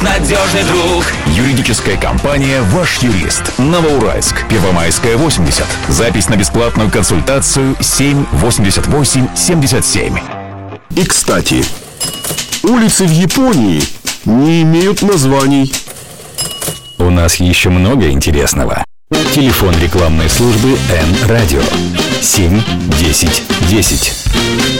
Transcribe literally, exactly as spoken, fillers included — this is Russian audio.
надежный друг. Юридическая компания «Ваш юрист». Новоуральск, Первомайская, восемьдесят. Запись на бесплатную консультацию семь восемьдесят восемь семьдесят семь. И, кстати, улицы в Японии не имеют названий. У нас еще много интересного. Телефон рекламной службы Н-Радио семь десять десять.